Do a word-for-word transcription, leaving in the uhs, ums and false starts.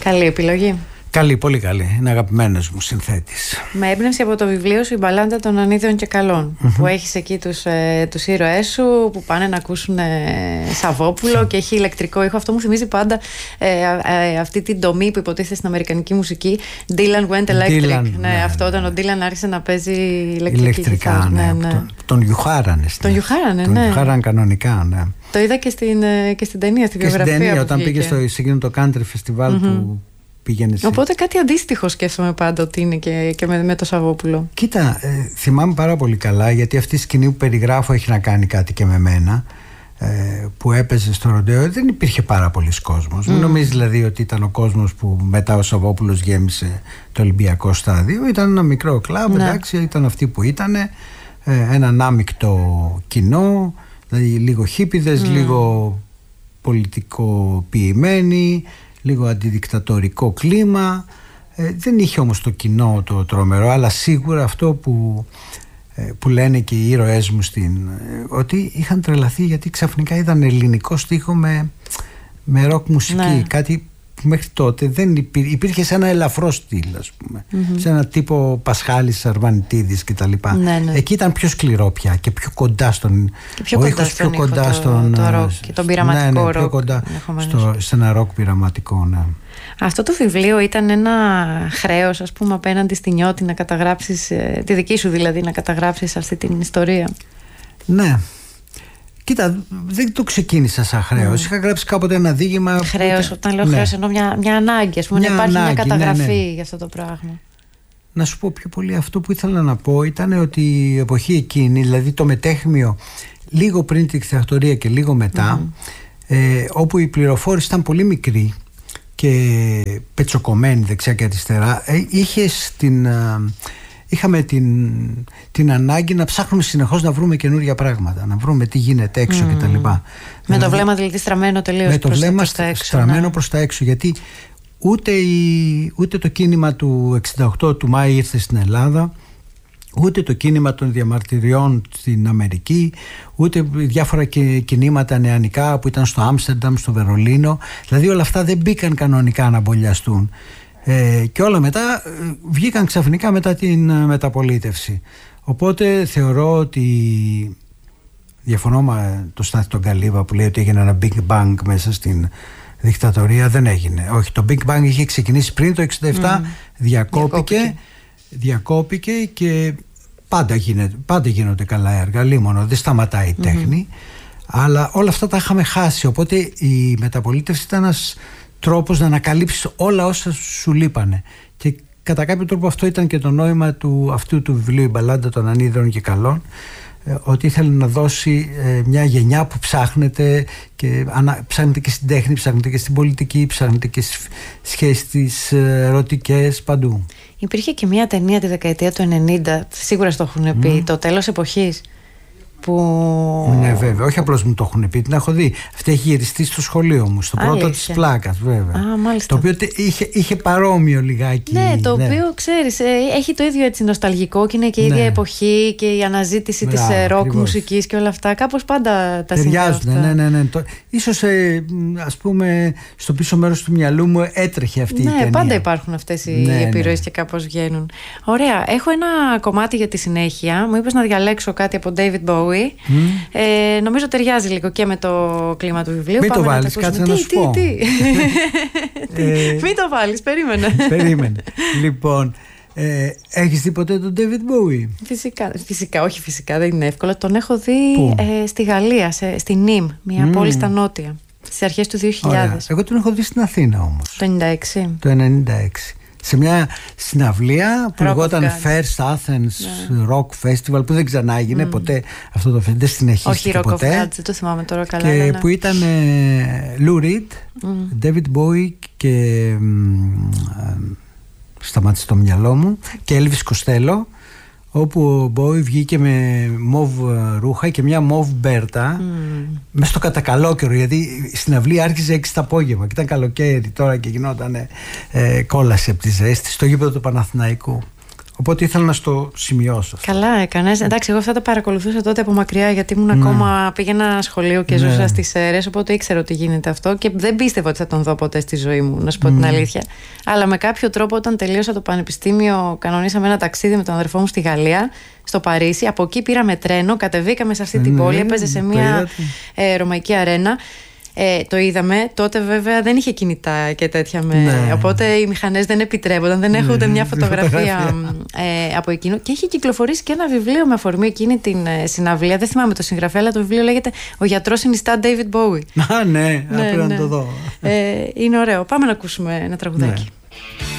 Καλή επιλογή. Καλή, πολύ καλή. Είναι αγαπημένος μου συνθέτης. Με έμπνευση από το βιβλίο σου «Η μπαλάντα των Ανίδεων και Καλών», mm-hmm. που έχεις εκεί τους, ε, τους ήρωές σου που πάνε να ακούσουν ε, Σαββόπουλο και έχει ηλεκτρικό ήχο. Αυτό μου θυμίζει πάντα ε, ε, αυτή την τομή που υποτίθεται στην αμερικανική μουσική, Dylan Went Electric. Dylan, ναι, ναι, αυτό ναι, όταν ναι. ο Dylan άρχισε να παίζει ηλεκτρική. Ηλεκτρικά, ναι. ναι, ναι. Τον, τον γιουχάρανε. Τον γιουχάρανε, τον ναι. γιουχάρανε κανονικά, ναι. Το είδα και στην, και στην ταινία, στη βιογραφία. Και στην ταινία, όταν βγήκε. πήγε στο, σε εκείνο το country festival mm-hmm. που πήγαινε. Σε... Οπότε κάτι αντίστοιχο σκέφτομαι πάντα ότι είναι και, και με, με το Σαββόπουλο. Κοίτα, ε, θυμάμαι πάρα πολύ καλά, γιατί αυτή η σκηνή που περιγράφω έχει να κάνει κάτι και με μένα, ε, που έπαιζε στο ροντέο. Δεν υπήρχε πάρα πολλοί κόσμος. Mm. Μην νομίζεις δηλαδή ότι ήταν ο κόσμος που μετά ο Σαββόπουλος γέμισε το Ολυμπιακό στάδιο. Ήταν ένα μικρό κλαμπ, ναι. εντάξει, ήταν αυτοί που ήταν, ε, έναν άμικτο κοινό, δηλαδή λίγο χίπηδες, mm. λίγο πολιτικοποιημένοι, λίγο αντιδικτατορικό κλίμα. Ε, δεν είχε όμως το κοινό το τρομερό, αλλά σίγουρα αυτό που, ε, που λένε και οι ήρωές μου στην, ε, ότι είχαν τρελαθεί γιατί ξαφνικά είδαν ελληνικό στίχο με, με ροκ μουσική, ναι. κάτι που μέχρι τότε δεν υπήρχε, υπήρχε σε ένα ελαφρό στυλ, ας πούμε, mm-hmm. σε ένα τύπο Πασχάλης, Αρβανιτίδης κτλ. Ναι, ναι. Εκεί ήταν πιο σκληρό πια και πιο κοντά στον πιο ο κοντά ήχος, στον πιο ήχο, κοντά το, στον το ροκ και τον πειραματικό ναι, ναι, ροκ, πιο κοντά στο, σε ένα ροκ πειραματικό, ναι. Αυτό το βιβλίο ήταν ένα χρέος, ας πούμε, απέναντι στη Νιώτη να καταγράψεις, τη δική σου δηλαδή, να καταγράψεις αυτή την ιστορία. Ναι. Κοίτα, δεν το ξεκίνησα σαν χρέος. Mm. Είχα γράψει κάποτε ένα δίγημα. Χρέος, που... όταν λέω ναι. χρέος, εννοώ μια, μια ανάγκη, ας πούμε, μια να υπάρχει ανάγκη, μια καταγραφή ναι, ναι. για αυτό το πράγμα. Να σου πω πιο πολύ, αυτό που ήθελα να πω ήταν ότι η εποχή εκείνη, δηλαδή το μετέχμιο, λίγο πριν τη δικτατορία και λίγο μετά, mm. ε, όπου η πληροφόρηση ήταν πολύ μικρή και πετσοκομμένη δεξιά και αριστερά, ε, είχε στην. Είχαμε την, την ανάγκη να ψάχνουμε συνεχώς να βρούμε καινούργια πράγματα, να βρούμε τι γίνεται έξω mm. κτλ. Με δηλαδή, το βλέμμα δηλαδή στραμμένο τελείως με το προς, βλέμμα προς τα έξω. Στραμμένο ναι. προς τα έξω, γιατί ούτε, η, ούτε το κίνημα του εξήντα οκτώ του Μάη ήρθε στην Ελλάδα, ούτε το κίνημα των διαμαρτυριών στην Αμερική, ούτε διάφορα κινήματα νεανικά που ήταν στο Άμστερνταμ, στο Βερολίνο. Δηλαδή όλα αυτά δεν μπήκαν κανονικά να μπολιαστούν. Ε, και όλα μετά ε, βγήκαν ξαφνικά μετά την ε, μεταπολίτευση. Οπότε θεωρώ ότι, διαφωνώ με το Στάθη τον Καλύβα που λέει ότι έγινε ένα Big Bang μέσα στην δικτατορία. Δεν έγινε. Όχι, το Big Bang είχε ξεκινήσει πριν το εξήντα επτά, mm. διακόπηκε, διακόπηκε διακόπηκε και πάντα, γίνεται, πάντα γίνονται καλά έργα, λίμωνο, δεν σταματάει η τέχνη, mm-hmm. αλλά όλα αυτά τα είχαμε χάσει. Οπότε η μεταπολίτευση ήταν ένας τρόπος να ανακαλύψεις όλα όσα σου λείπανε. Και κατά κάποιο τρόπο αυτό ήταν και το νόημα του, αυτού του βιβλίου «Η μπαλάντα των Ανίδεων και Καλών», ε, ότι ήθελε να δώσει ε, μια γενιά που ψάχνεται και ανα, ψάχνεται και στην τέχνη, ψάχνεται και στην πολιτική, ψάχνεται και στις σχέσεις τις ερωτικές, παντού. Υπήρχε και μια ταινία τη δεκαετία του ενενήντα, σίγουρα στο έχουν πει, mm. το τέλος εποχής. Που... Ναι, βέβαια. Όχι απλώς μου το έχουν πει, την έχω δει. Αυτή έχει γυριστεί στο σχολείο μου, στο πρώτο της πλάκας, βέβαια. Α, μάλιστα. Το οποίο είχε, είχε παρόμοιο λιγάκι. Ναι, το ναι. οποίο ξέρεις, έχει το ίδιο έτσι νοσταλγικό και είναι και η ίδια ναι. εποχή και η αναζήτηση της ροκ μουσικής και όλα αυτά. Κάπως πάντα τα ταιριάζουν. Ναι, ναι, ναι. Το, ίσως ε, ας πούμε στο πίσω μέρος του μυαλού μου έτρεχε αυτή ναι, η ταινία. Ναι, πάντα υπάρχουν αυτές οι ναι, επιρροές ναι. και κάπως βγαίνουν. Ωραία. Έχω ένα κομμάτι για τη συνέχεια. Μου είπες να διαλέξω κάτι από David Bowie. Mm. Ε, νομίζω ταιριάζει λίγο και με το κλίμα του βιβλίου. Μην Πάμε το βάλεις, να κάτσε τι, να σου τι, πω. Τι, τι. ε... Μην το βάλεις, περίμενε. Περίμενε. Λοιπόν, ε, έχεις δει ποτέ τον David Bowie? Φυσικά, φυσικά, όχι φυσικά, δεν είναι εύκολο. Τον έχω δει ε, στη Γαλλία, σε, στη Νίμ, μια mm. πόλη στα νότια, στις αρχές του δύο χιλιάδες. Ωραία. Εγώ τον έχω δει στην Αθήνα όμως. Το ενενήντα έξι. Το ενενήντα έξι. Σε μια συναυλία που λεγόταν First Athens yeah. Rock Festival, που δεν ξανά έγινε mm. ποτέ αυτό το festival, δεν συνεχίστηκε Όχι, ποτέ. Όχι, Rock of God, δεν το θυμάμαι τώρα καλά. Και ναι. που ήταν ε, Lou Reed, mm. David Bowie και ε, σταμάτησε το μυαλό μου, και Elvis Costello, όπου ο Bowie βγήκε με μοβ ρούχα και μια μοβ μπέρτα mm. μέσα στο κατακαλόκαιρο, γιατί στην αυλή άρχιζε έξι το απόγευμα και ήταν καλοκαίρι τώρα και γινόταν ε, κόλαση από τη ζέστη στο γήπεδο του Παναθηναϊκού. Οπότε ήθελα να στο σημειώσω. Καλά έκανες. Εντάξει, εγώ αυτά τα παρακολουθούσα τότε από μακριά, γιατί ήμουν ναι. ακόμα, πήγαινα σχολείο και ναι. ζούσα στις Σέρρες, οπότε ήξερα ότι γίνεται αυτό και δεν πίστευα ότι θα τον δω ποτέ στη ζωή μου, να σου πω mm. την αλήθεια. Αλλά με κάποιο τρόπο, όταν τελείωσα το πανεπιστήμιο, κανονίσαμε ένα ταξίδι με τον αδερφό μου στη Γαλλία, στο Παρίσι. Από εκεί πήραμε τρένο, κατεβήκαμε σε αυτή την ναι, πόλη, έπαιζε σε μια ε, ρωμαϊκή αρένα. Ε, το είδαμε. Τότε βέβαια δεν είχε κινητά και τέτοια με... ναι. Οπότε οι μηχανές δεν επιτρέπονταν. Δεν έχω ναι, ούτε μια φωτογραφία ε, από εκείνο. Και έχει κυκλοφορήσει και ένα βιβλίο με αφορμή εκείνη την ε, συναυλία. Δεν θυμάμαι το συγγραφέα, αλλά το βιβλίο λέγεται «Ο γιατρός συνιστά David Bowie». Α, ναι, ναι, πρέπει ναι. να το δω. Ε, είναι ωραίο. Πάμε να ακούσουμε ένα τραγουδάκι. Ναι.